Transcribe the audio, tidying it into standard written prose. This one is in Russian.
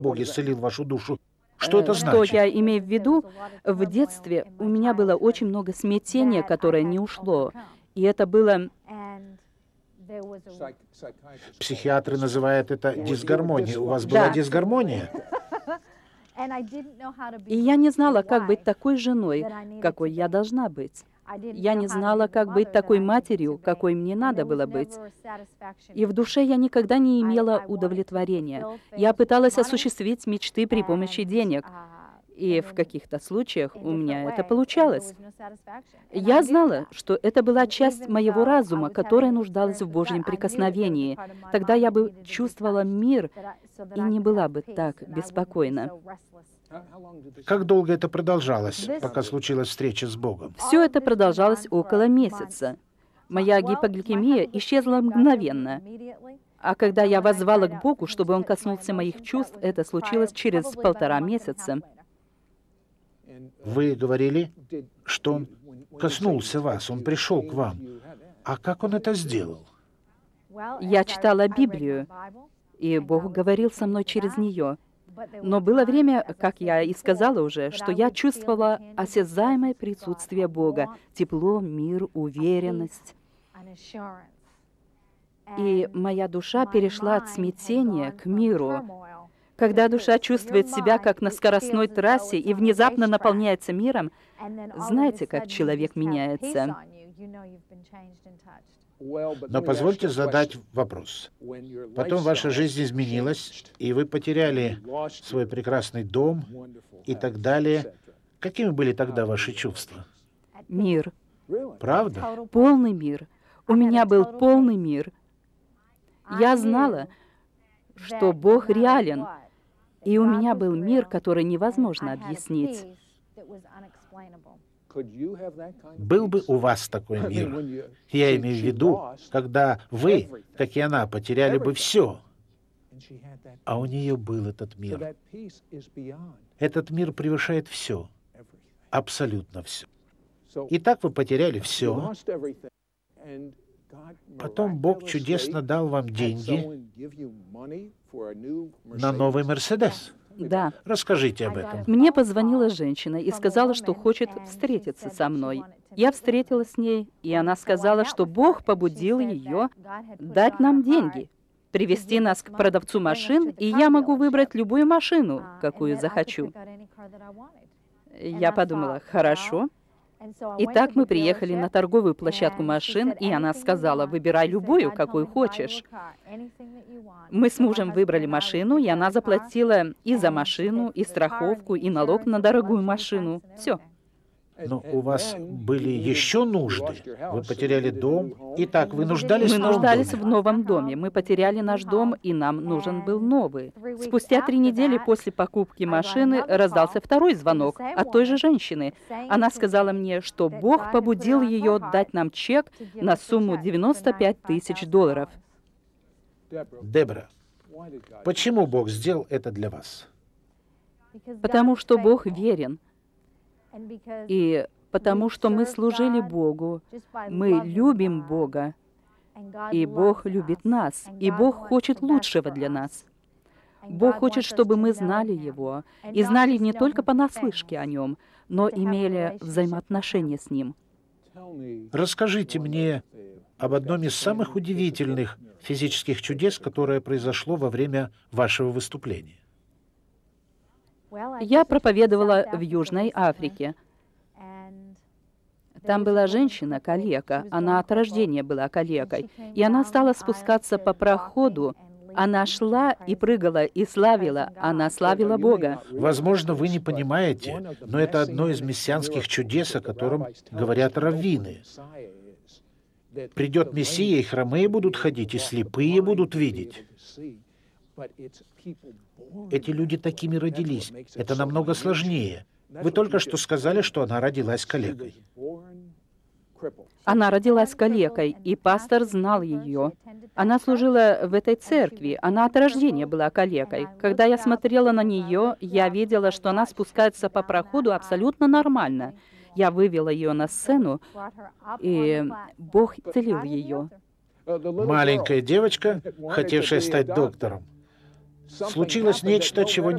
Бог исцелил вашу душу. Что это Что значит? я имею в виду? В детстве у меня было очень много смятения, которое не ушло. И это было... Психиатры называют это дисгармонией. У вас была Да. дисгармония? И я не знала, как быть такой женой, какой я должна быть. Я не знала, как быть такой матерью, какой мне надо было быть. И в душе я никогда не имела удовлетворения. Я пыталась осуществить мечты при помощи денег. И в каких-то случаях у меня это получалось. Я знала, что это была часть моего разума, которая нуждалась в Божьем прикосновении. Тогда я бы чувствовала мир и не была бы так беспокойна. Как долго это продолжалось, пока случилась встреча с Богом? Все это продолжалось около месяца. Моя гипогликемия исчезла мгновенно. А когда я воззвала к Богу, чтобы Он коснулся моих чувств, это случилось через 1,5 месяца. Вы говорили, что Он коснулся вас, Он пришел к вам. А как Он это сделал? Я читала Библию, и Бог говорил со мной через нее. Но было время, как я и сказала уже, что я чувствовала осязаемое присутствие Бога, тепло, мир, уверенность. И моя душа перешла от смятения к миру. Когда душа чувствует себя как на скоростной трассе и внезапно наполняется миром, знаете, как человек меняется. Но позвольте задать вопрос. Потом ваша жизнь изменилась, и вы потеряли свой прекрасный дом и так далее. Какими были тогда ваши чувства? Мир. Правда? Полный мир. У меня был полный мир. Я знала, что Бог реален, и у меня был мир, который невозможно объяснить. Был бы у вас такой мир. Я имею в виду, когда вы, как и она, потеряли бы все, а у нее был этот мир. Этот мир превышает все, абсолютно все. Итак, вы потеряли все. Потом Бог чудесно дал вам деньги на новый Мерседес. Да. Расскажите об этом. Мне позвонила женщина и сказала, что хочет встретиться со мной. Я встретилась с ней, и она сказала, что Бог побудил ее дать нам деньги, привести нас к продавцу машин, и я могу выбрать любую машину, какую захочу. Я подумала, хорошо. Итак, мы приехали на торговую площадку машин, и она сказала, выбирай любую, какую хочешь. Мы с мужем выбрали машину, и она заплатила и за машину, и страховку, и налог на дорогую машину. Все. Но у вас были еще нужды. Вы потеряли дом. Итак, вы нуждались Мы в новом нуждались доме. в новом доме. Мы потеряли наш дом, и нам нужен был новый. Спустя 3 недели после покупки машины раздался второй звонок от той же женщины. Она сказала мне, что Бог побудил ее дать нам чек на сумму $95 тысяч. Дебора, почему Бог сделал это для вас? Потому что Бог верен. И потому что мы служили Богу, мы любим Бога, и Бог любит нас, и Бог хочет лучшего для нас. Бог хочет, чтобы мы знали Его, и знали не только понаслышке о Нем, но имели взаимоотношения с Ним. Расскажите мне об одном из самых удивительных физических чудес, которое произошло во время вашего выступления. Я проповедовала в Южной Африке. Там была женщина, калека, она от рождения была калекой, и она стала спускаться по проходу. Она шла и прыгала, и славила, она славила Бога. Возможно, вы не понимаете, но это одно из мессианских чудес, о котором говорят раввины. Придет Мессия, и хромые будут ходить, и слепые будут видеть. Эти люди такими родились. Это намного сложнее. Вы только что сказали, что она родилась калекой. Она родилась калекой, и пастор знал ее. Она служила в этой церкви, она от рождения была калекой. Когда я смотрела на нее, я видела, что она спускается по проходу абсолютно нормально. Я вывела ее на сцену, и Бог исцелил ее. Маленькая девочка, хотевшая стать доктором. Случилось нечто, чего